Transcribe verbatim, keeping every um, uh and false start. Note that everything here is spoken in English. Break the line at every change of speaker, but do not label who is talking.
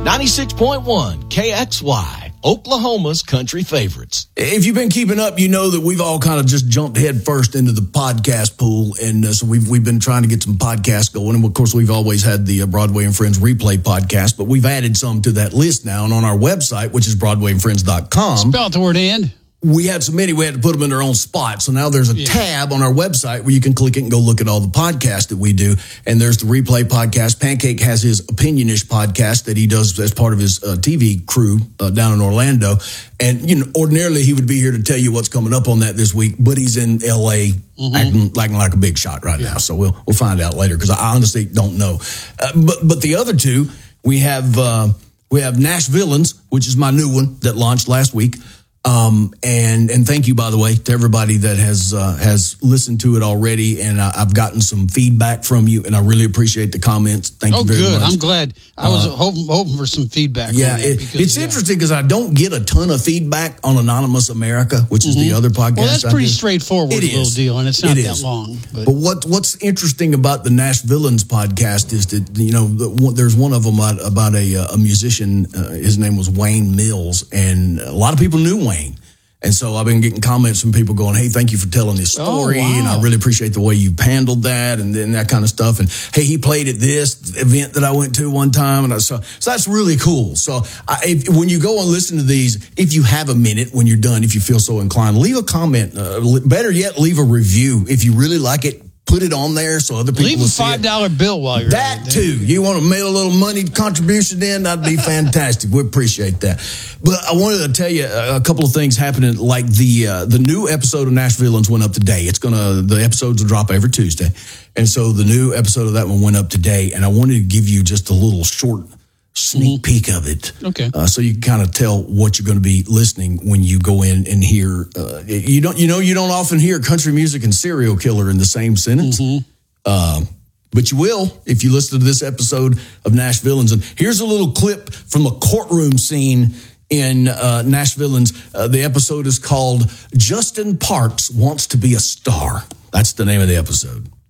ninety-six point one K X Y, Oklahoma's country favorites.
If you've been keeping up, you know that we've all kind of just jumped head first into the podcast pool. And uh, so we've we've been trying to get some podcasts going. And of course, we've always had the uh, Broadway and Friends replay podcast, but we've added some to that list now. And on our website, which is broadway and friends dot com.
Spell out the word "and."
We had so many, we had to put them in their own spot. So now there's a yeah. tab on our website where you can click it and go look at all the podcasts that we do. And there's the replay podcast. Pancake has his Opinion-ish podcast that he does as part of his uh, T V crew uh, down in Orlando. And, you know, ordinarily he would be here to tell you what's coming up on that this week, but he's in L A mm-hmm. acting, acting like a big shot right yeah. now. So we'll we'll find out later because I honestly don't know. Uh, but but the other two, we have uh, we have Nashvillans, which is my new one that launched last week. Um, and, and thank you, by the way, to everybody that has, uh, has listened to it already. And I, I've gotten some feedback from you and I really appreciate the comments. Thank
oh,
you very
good.
much.
I'm glad. I was
uh,
hoping, hoping for some feedback.
Yeah. It, because, it's yeah. interesting because I don't get a ton of feedback on Anonymous America, which is mm-hmm. the other podcast.
Well, that's pretty straightforward
it
little
is.
deal and it's not
it
that
is.
long. But,
but what, what's interesting about the Nashvillans podcast is that, you know, the, there's one of them about, about a, a musician. Uh, his name was Wayne Mills and a lot of people knew Wayne. And so I've been getting comments from people going, hey, thank you for telling this story.
Oh, wow.
And I really appreciate the way you've handled that and then that kind of stuff. And hey, he played at this event that I went to one time. And I, so, so that's really cool. So I, if, when you go and listen to these, if you have a minute when you're done, if you feel so inclined, leave a comment. Uh, better yet, leave a review. If you really like it, put it on there so other people
Leave
will
a
see it.
five dollar bill while you're
that
at it.
too. You want to mail a little money contribution in? That'd be fantastic. We appreciate that. But I wanted to tell you a couple of things happening. Like the uh, the new episode of Nashvillans went up today. It's gonna the episodes will drop every Tuesday, and so the new episode of that one went up today. And I wanted to give you just a little short sneak mm-hmm. peek of it.
Okay.
Uh, so you can kind of tell what you're going to be listening when you go in and hear. Uh, you don't you know you don't often hear country music and serial killer in the same sentence. Mm-hmm. Um, but you will if you listen to this episode of Nashvillans. And here's a little clip from a courtroom scene in uh, Nashvillans. Uh, the episode is called Justin Parks Wants to Be a Star. That's the name of the episode.